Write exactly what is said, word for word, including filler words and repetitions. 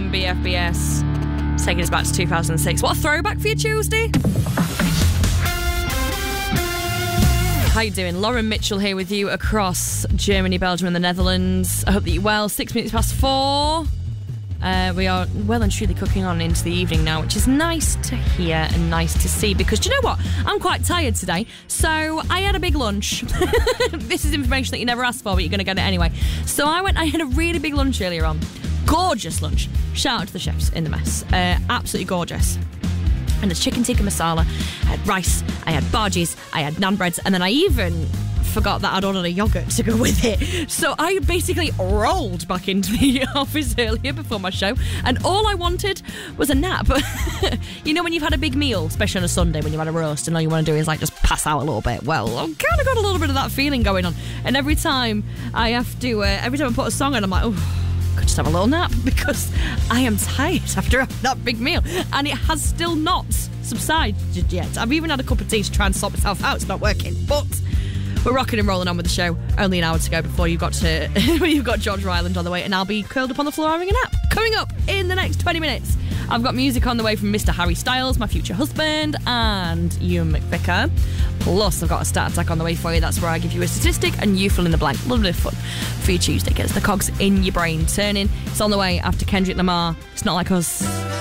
on B F B S. It's taking us back to two thousand six. What a throwback for your Tuesday. How you doing? Lauren Mitchell here with you across Germany, Belgium and the Netherlands. I hope that you're well. Six minutes past four. Uh, we are well and truly cooking on into the evening now, which is nice to hear and nice to see, because do you know what? I'm quite tired today. So I had a big lunch. This is information that you never asked for, but you're going to get it anyway. So I went, I had a really big lunch earlier on. Gorgeous lunch. Shout out to the chefs in the mess. Uh, absolutely gorgeous. And it's chicken tikka masala, I had rice, I had bhajis, I had naan breads, and then I even forgot that I'd ordered a yoghurt to go with it. So I basically rolled back into the office earlier before my show, and all I wanted was a nap. You know when you've had a big meal, especially on a Sunday when you've had a roast and all you want to do is like just pass out a little bit? Well, I've kind of got a little bit of that feeling going on. And every time I have to, uh, every time I put a song on, I'm like, oh, could just have a little nap, because I am tired after that big meal, and it has still not subsided yet. I've even had a cup of tea to try and sort myself out. It's not working, but we're rocking and rolling on with the show. Only an hour to go before you've got to you've got George Ryland on the way, and I'll be curled up on the floor having a nap. Coming up in the next twenty minutes, I've got music on the way from Mister Harry Styles, my future husband, and Ewan McVicker. Plus, I've got a stat attack on the way for you. That's where I give you a statistic and you fill in the blank. A little bit of fun for your Tuesday. Gets the cogs in your brain turning. It's on the way after Kendrick Lamar. It's Not Like Us.